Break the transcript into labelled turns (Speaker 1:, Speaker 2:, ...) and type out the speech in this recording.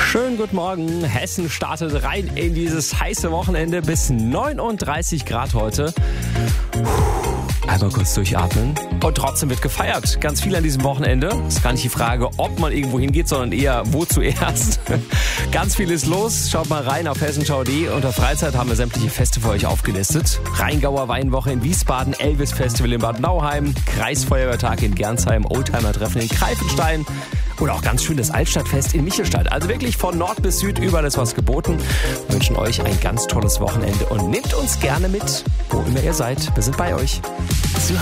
Speaker 1: Schönen guten Morgen. Hessen startet rein in dieses heiße Wochenende bis 39 Grad heute. Einmal kurz durchatmen. Und trotzdem wird gefeiert. Ganz viel an diesem Wochenende. Ist gar nicht die Frage, ob man irgendwo hingeht, sondern eher wo zuerst. Ganz viel ist los. Schaut mal rein auf hessenschau.de. Unter Freizeit haben wir sämtliche Feste für euch aufgelistet. Rheingauer Weinwoche in Wiesbaden, Elvis Festival in Bad Nauheim, Kreisfeuerwehrtag in Gernsheim, Oldtimer-Treffen in Greifenstein oder auch ganz schön das Altstadtfest in Michelstadt. Also wirklich von Nord bis Süd überall ist was geboten. Wir wünschen euch ein ganz tolles Wochenende und nehmt uns gerne mit, wo immer ihr seid. Wir sind bei euch.